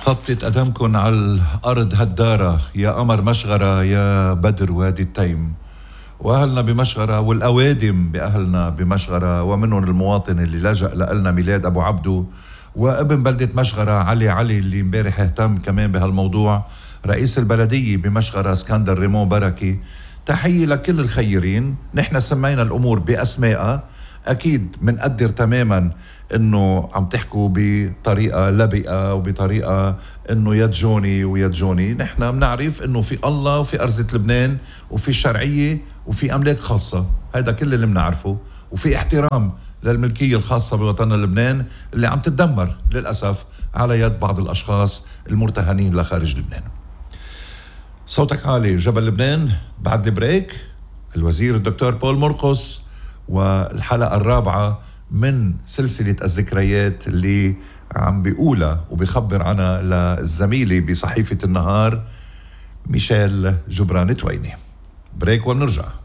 خطت قدمكن على الأرض هدارة، يا قمر مشغرة يا بدر وادي التيم. وأهلنا بمشغرة والأوادم بأهلنا بمشغرة، ومنهم المواطن اللي لجأ لنا ميلاد أبو عبدو، وابن بلدة مشغرة علي اللي امبارح اهتم كمان بهالموضوع، رئيس البلدية بمشغرة اسكندر ريمون بركي. تحية لكل الخيرين. نحن سمينا الأمور بأسمائها، أكيد منقدر تماما انه عم تحكوا بطريقة لبئة وبطريقة انه يد جوني ويد جوني. نحن بنعرف انه في الله وفي أرض لبنان وفي الشرعية وفي أملاك خاصة، هذا كل اللي بنعرفه، وفي احترام للملكية الخاصة بوطننا لبنان اللي عم تتدمر للأسف على يد بعض الأشخاص المرتهنين لخارج لبنان. صوتك عالي جبل لبنان. بعد البريك الوزير الدكتور بول مرقس والحلقة الرابعة من سلسلة الذكريات اللي عم بيقولها وبيخبر عنها للزميلي بصحيفة النهار ميشيل جبران تويني. بريك وبنرجع.